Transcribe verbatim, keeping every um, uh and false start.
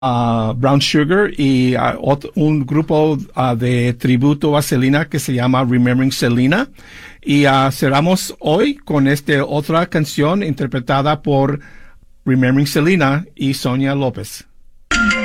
uh, Brown Sugar y uh, otro, un grupo uh, de tributo a Selena que se llama Remembering Selena. Y uh, cerramos hoy con esta otra canción interpretada por Remembering Selena y Sonia López.